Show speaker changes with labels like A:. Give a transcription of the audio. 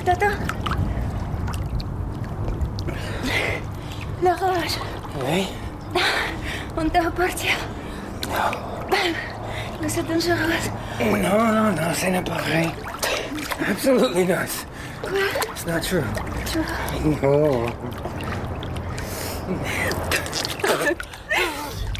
A: Tu t'attends? L'orage.
B: Oui?
A: On doit partir. Mais c'est dangereux.
B: Non, ce n'est pas vrai. Absolutely not.
A: Quoi?
B: It's not true.
A: Tu vois?
B: No.